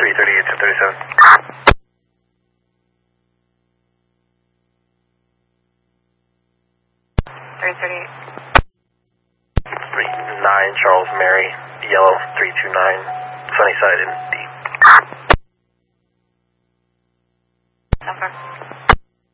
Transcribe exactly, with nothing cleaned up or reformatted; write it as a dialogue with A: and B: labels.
A: three thirty-eight to thirty-seven.
B: three thirty-eight.
A: three nine Charles Mary, yellow three two nine, Sunnyside in D.